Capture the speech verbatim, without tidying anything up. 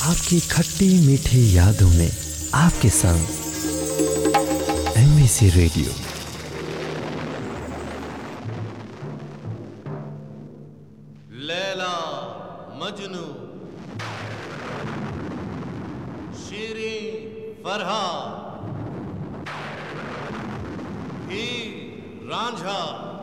आपकी खट्टी मीठी यादों में आपके संग एमबीसी रेडियो। लैला मजनू, शीरीं फरहाद, हीर रांझा,